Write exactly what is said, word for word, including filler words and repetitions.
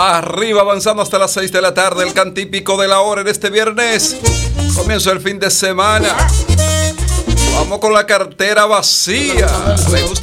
Arriba, avanzando hasta las seis de la tarde, el cantípico de la hora en este viernes. Comienzo el fin de semana. Vamos con la cartera vacía. Me gusta